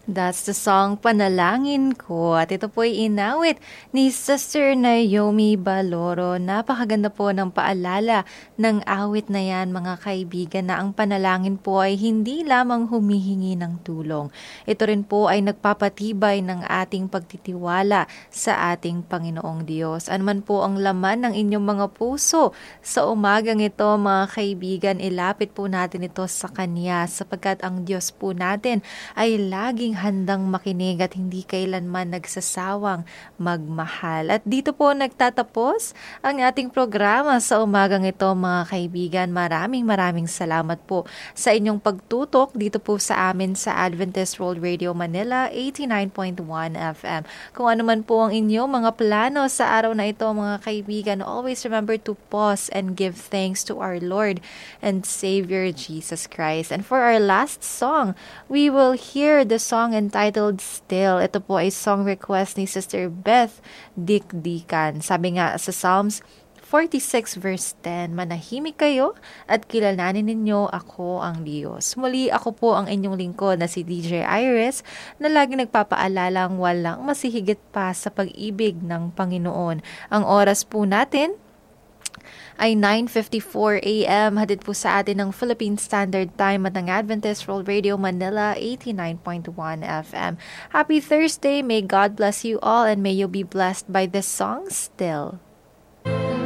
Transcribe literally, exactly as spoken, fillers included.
That's the song Panalangin Ko. At ito po ay inawit ni Sister Naomi Baloro. Napakaganda po ng paalala ng awit na yan, mga kaibigan, na ang panalangin po ay hindi lamang humihingi ng tulong. Ito rin po ay nagpapatibay ng ating pagtitiwala sa ating Panginoong Diyos. Ano man po ang laman ng inyong mga puso sa umagang ito, mga kaibigan, ilapit po natin ito sa Kanya, sapagkat ang Diyos po natin ay laging handang makinig at hindi kailanman nagsasawang magmahal. At dito po nagtatapos ang ating programa sa umagang ito, mga kaibigan. Maraming maraming salamat po sa inyong pagtutok dito po sa amin sa Adventist World Radio Manila eighty-nine point one F M. Kung ano man po ang inyong mga plano sa araw na ito, mga kaibigan, always remember to pause and give thanks to our Lord and Savior Jesus Christ. And for our last song, we will hear the song entitled Still. Ito po ay song request ni Sister Beth Dikdikan. Sabi nga sa Psalms forty-six verse ten, manahimik kayo at kilalanin ninyo ako ang Diyos. Muli, ako po ang inyong lingkod na si D J Iris, na lagi nagpapaalalang walang masihigit pa sa pag-ibig ng Panginoon. Ang oras po natin ay nine fifty-four A M Hatid po sa atin ng Philippine Standard Time at ng Adventist World Radio Manila eighty-nine point one F M. Happy Thursday. May God bless you all and may you be blessed by this song, Still.